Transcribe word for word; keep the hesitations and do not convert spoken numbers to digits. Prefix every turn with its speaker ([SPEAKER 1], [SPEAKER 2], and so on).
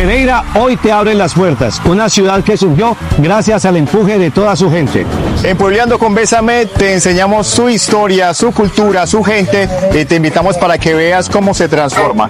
[SPEAKER 1] Pereira hoy te abre las puertas, una ciudad que surgió gracias al empuje de toda su gente.
[SPEAKER 2] En Puebleando con Bésame te enseñamos su historia, su cultura, su gente y te invitamos para que veas cómo se transforma.